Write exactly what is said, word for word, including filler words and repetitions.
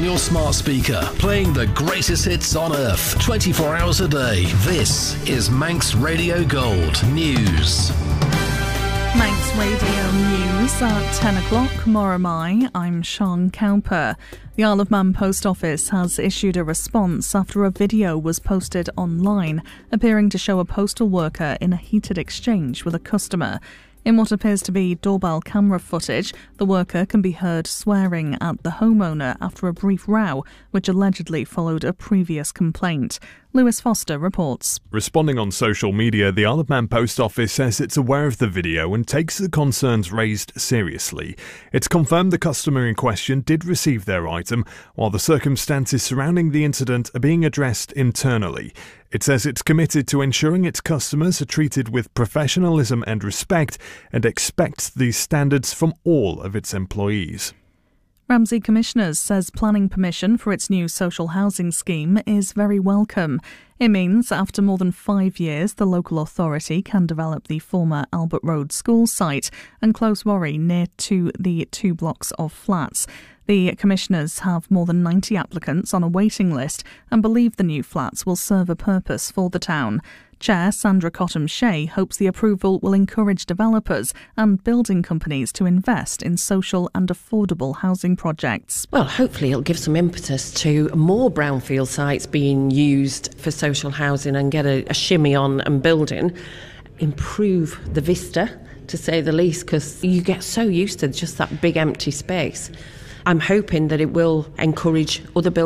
your smart speaker, playing the greatest hits on earth, twenty-four hours a day. This is Manx Radio Gold News. Manx Radio News at ten o'clock. Moramai, I'm Sean Cowper. The Isle of Man Post Office has issued a response after a video was posted online appearing to show a postal worker in a heated exchange with a customer. In what appears to be doorbell camera footage, the worker can be heard swearing at the homeowner after a brief row, which allegedly followed a previous complaint. Lewis Foster reports. Responding on social media, the Isle of Man Post Office says it's aware of the video and takes the concerns raised seriously. It's confirmed the customer in question did receive their item, while the circumstances surrounding the incident are being addressed internally. It says it's committed to ensuring its customers are treated with professionalism and respect and expects these standards from all of its employees. Ramsey Commissioners says planning permission for its new social housing scheme is very welcome. It means after more than five years, the local authority can develop the former Albert Road school site and Close Worry near to the two blocks of flats. The commissioners have more than ninety applicants on a waiting list and believe the new flats will serve a purpose for the town. Chair Sandra Cottam-Shea hopes the approval will encourage developers and building companies to invest in social and affordable housing projects. Well, hopefully it'll give some impetus to more brownfield sites being used for social housing and get a, a shimmy on and building, improve the vista, to say the least, because you get so used to just that big empty space. I'm hoping that it will encourage other buildings